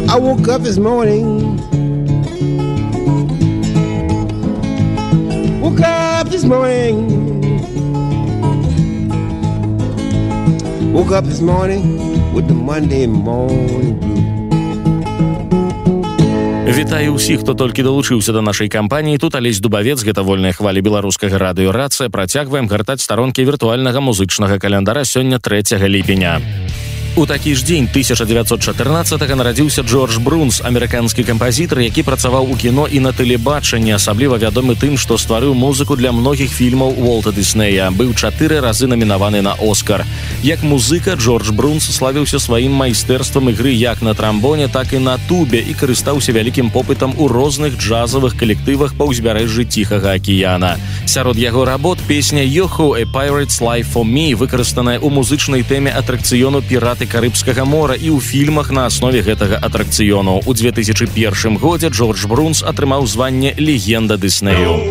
I woke up this morning. Woke up this morning. Woke up this morning with the Monday morning blue. Вітаю ўсіх, хто толькі далучыўся да нашай кампаніі. Тут Алесь Дубавец, гэта вольная хваля беларускага радыё «Рацыя». Працягваем гартаць старонкі віртуальнага музычнага календара сёння 3 ліпеня. У такі ж дзень 1914-го нарадзіўся Джордж Брунс, амерыканскі кампазітар, які працаваў у кіно і на тэлебачанні, асабліва вядомы тым, што стварыў музыку для многіх фільмаў Уолта Дыснея. Быў 4 разы намінаваны на Оскар. Як музыка, Джордж Брунс славіўся сваім майстэрствам ігры як на трамбоне, так і на тубе і карыстаўся вялікім попытам у розных джазавых калектывах па ўзбярэжжы Ціхага акіяна. Сярод яго работ песня «Yo-Ho, A Pirate's Life for Me», выкарыстаная ў музычнай тэме атракцыёну «Піраты Карыбскага мора» і ў фільмах на аснове гэтага атракцыёну. У 2001 годзе Джордж Брунс атрымаў званне «Легенда Дыснею».